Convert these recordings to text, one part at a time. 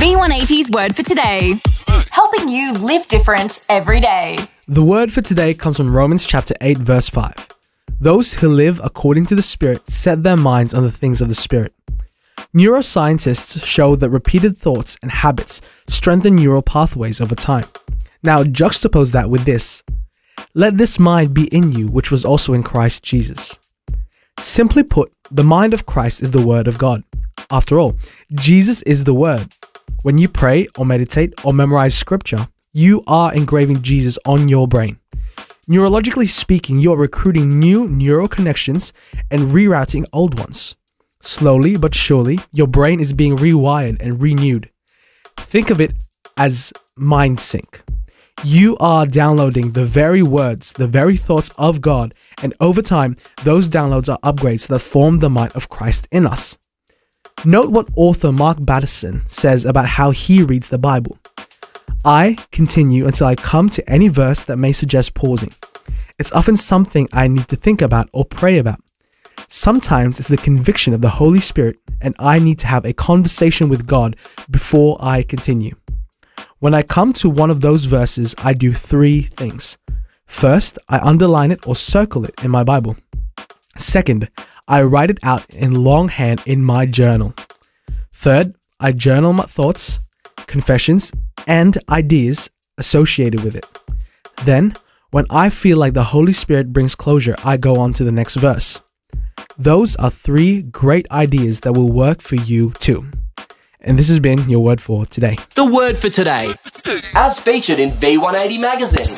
V180's Word for Today, helping you live different every day. The word for today comes from Romans chapter 8 verse 5. Those who live according to the Spirit set their minds on the things of the Spirit. Neuroscientists show that repeated thoughts and habits strengthen neural pathways over time. Now juxtapose that with this. Let this mind be in you, which was also in Christ Jesus. Simply put, the mind of Christ is the Word of God. After all, Jesus is the Word. When you pray or meditate or memorize scripture, you are engraving Jesus on your brain. Neurologically speaking, you are recruiting new neural connections and rerouting old ones. Slowly but surely, your brain is being rewired and renewed. Think of it as mind sync. You are downloading the very words, the very thoughts of God, and over time, those downloads are upgrades that form the mind of Christ in us. Note what author Mark Batterson says about how he reads the Bible. I continue until I come to any verse that may suggest pausing. It's often something I need to think about or pray about. Sometimes it's the conviction of the Holy Spirit, and I need to have a conversation with God before I continue. When I come to one of those verses, I do three things. First, I underline it or circle it in my Bible. Second, I write it out in longhand in my journal. Third, I journal my thoughts, confessions, and ideas associated with it. Then, when I feel like the Holy Spirit brings closure, I go on to the next verse. Those are three great ideas that will work for you too. And this has been your word for today. The word for today, as featured in V180 magazine.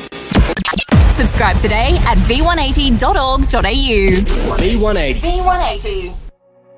Subscribe today at v180.org.au. V180. V180.